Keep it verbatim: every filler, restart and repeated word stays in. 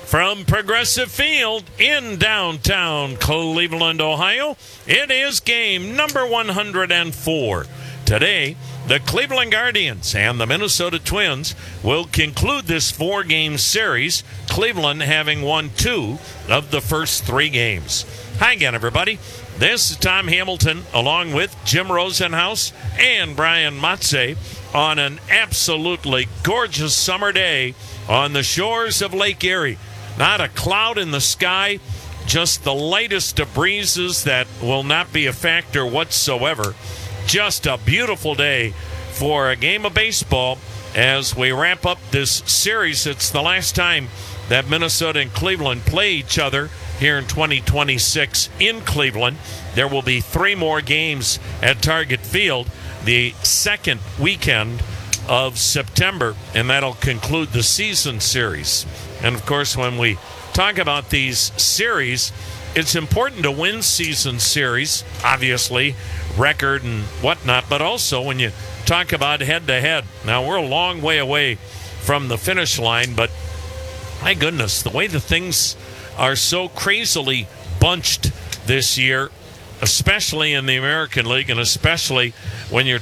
From Progressive Field in downtown Cleveland, Ohio, it is game number one hundred four. Today, the Cleveland Guardians and the Minnesota Twins will conclude this four-game series, Cleveland having won two of the first three games. Hi again, everybody. This is Tom Hamilton along with Jim Rosenhaus and Brian Matze on an absolutely gorgeous summer day on the shores of Lake Erie. Not a cloud in the sky, just the lightest of breezes that will not be a factor whatsoever. Just a beautiful day for a game of baseball as we wrap up this series. It's the last time that Minnesota and Cleveland play each other here in twenty twenty-six in Cleveland. There will be three more games at Target Field the second weekend of September, and that'll conclude the season series. And, of course, when we talk about these series, it's important to win season series, obviously, record and whatnot, but also when you talk about head-to-head. Now, we're a long way away from the finish line, but my goodness, the way the things are so crazily bunched this year, especially in the American League, and especially when you're